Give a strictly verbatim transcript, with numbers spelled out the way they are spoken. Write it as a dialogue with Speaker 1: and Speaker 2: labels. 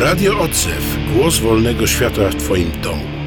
Speaker 1: Radio Odzew. Głos wolnego świata w Twoim domu.